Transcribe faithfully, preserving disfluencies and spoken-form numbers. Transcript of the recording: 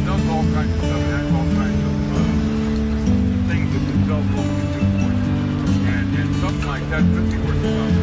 does all kinds of stuff. It has all kinds of uh, things that the cell phone can do for you. And, and something like that could be worth about